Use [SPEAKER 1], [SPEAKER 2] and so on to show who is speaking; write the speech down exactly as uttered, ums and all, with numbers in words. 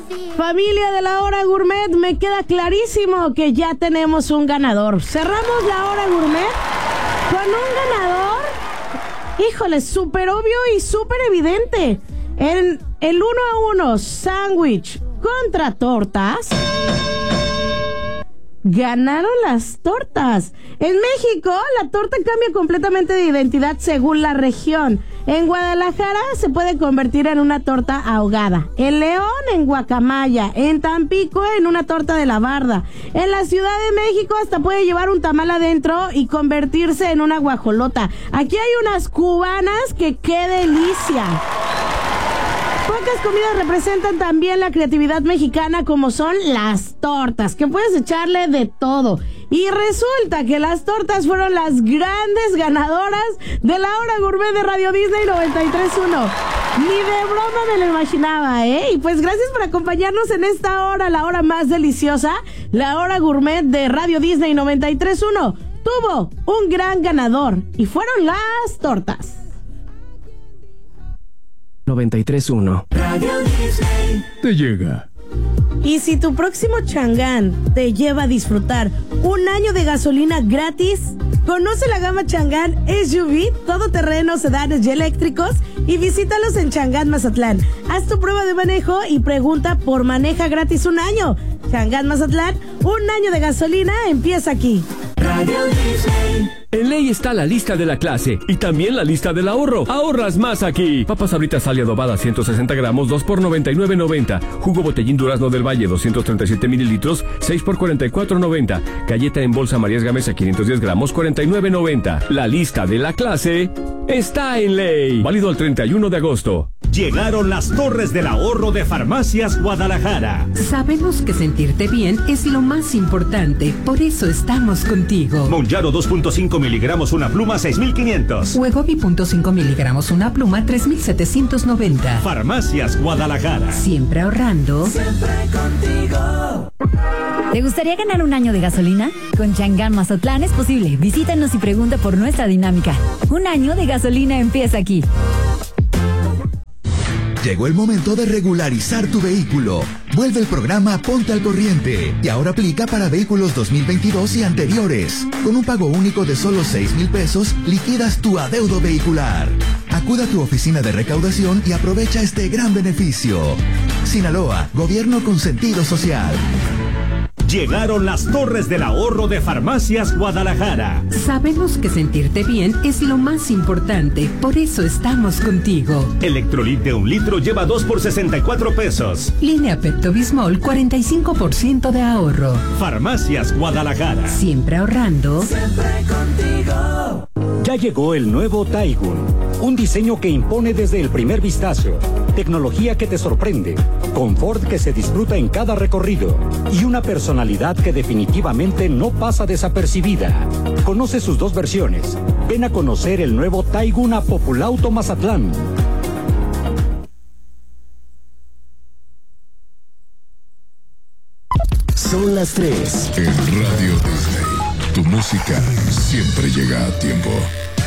[SPEAKER 1] Familia de la Hora Gourmet, me queda clarísimo que ya tenemos un ganador. Cerramos la Hora Gourmet con un ganador, híjole, súper obvio y súper evidente. En el uno a uno sándwich contra tortas, ganaron las tortas. En México, la torta cambia completamente de identidad según la región. En Guadalajara se puede convertir en una torta ahogada. En León, en guacamaya. En Tampico, en una torta de la barda. En la Ciudad de México hasta puede llevar un tamal adentro y convertirse en una guajolota. Aquí hay unas cubanas que qué delicia. Pocas comidas representan también la creatividad mexicana, como son las tortas, que puedes echarle de todo. Y resulta que las tortas fueron las grandes ganadoras de la Hora Gourmet de Radio Disney noventa y tres punto uno. Ni de broma me lo imaginaba, ¿eh? Y pues gracias por acompañarnos en esta hora, la hora más deliciosa, la Hora Gourmet de Radio Disney noventa y tres punto uno. Tuvo un gran ganador y fueron las tortas.
[SPEAKER 2] noventa y tres punto uno.
[SPEAKER 3] Radio Disney
[SPEAKER 2] te llega.
[SPEAKER 1] Y si tu próximo Chang'an te lleva a disfrutar un año de gasolina gratis, conoce la gama Chang'an S U V, todoterreno, sedanes y eléctricos, y visítalos en Chang'an Mazatlán. Haz tu prueba de manejo y pregunta por maneja gratis un año. Chang'an Mazatlán, un año de gasolina empieza aquí.
[SPEAKER 3] Radio Disney.
[SPEAKER 4] En Ley está la lista de la clase y también la lista del ahorro. Ahorras más aquí. Papas Sabritas Sal y adobada ciento sesenta gramos, dos por noventa y nueve noventa. Jugo Botellín Durazno del Valle doscientos treinta y siete mililitros, seis por cuarenta y cuatro noventa. Galleta en bolsa Marías Gamesa quinientos diez gramos, cuarenta y nueve noventa. La lista de la clase está en Ley. Válido el treinta y uno de agosto.
[SPEAKER 5] Llegaron las torres del ahorro de Farmacias Guadalajara.
[SPEAKER 6] Sabemos que sentirte bien es lo más importante, por eso estamos contigo.
[SPEAKER 5] Monjaro dos punto cinco miligramos una pluma seis mil quinientos.
[SPEAKER 6] Wegovy punto cinco miligramos una pluma tres mil setecientos noventa.
[SPEAKER 5] Farmacias Guadalajara.
[SPEAKER 6] Siempre ahorrando.
[SPEAKER 3] Siempre contigo.
[SPEAKER 7] ¿Te gustaría ganar un año de gasolina? Con Chang'an Mazatlán es posible. Visítanos y pregunta por nuestra dinámica. Un año de gasolina empieza aquí.
[SPEAKER 8] Llegó el momento de regularizar tu vehículo. Vuelve el programa Ponte al Corriente y ahora aplica para vehículos dos mil veintidós y anteriores. Con un pago único de solo seis mil pesos, liquidas tu adeudo vehicular. Acuda a tu oficina de recaudación y aprovecha este gran beneficio. Sinaloa, gobierno con sentido social.
[SPEAKER 5] Llegaron las torres del ahorro de Farmacias Guadalajara.
[SPEAKER 6] Sabemos que sentirte bien es lo más importante, por eso estamos contigo.
[SPEAKER 5] Electrolit de un litro lleva dos por sesenta y cuatro pesos.
[SPEAKER 6] Línea Pepto Bismol, cuarenta y cinco por ciento de ahorro.
[SPEAKER 5] Farmacias Guadalajara.
[SPEAKER 6] Siempre ahorrando.
[SPEAKER 3] Siempre contigo.
[SPEAKER 9] Ya llegó el nuevo Taigun, un diseño que impone desde el primer vistazo, tecnología que te sorprende, confort que se disfruta en cada recorrido y una personalidad que definitivamente no pasa desapercibida. Conoce sus dos versiones. Ven a conocer el nuevo Taigun a Populauto Mazatlán.
[SPEAKER 8] Son las tres.
[SPEAKER 10] En Radio Disney, tu música siempre llega a tiempo.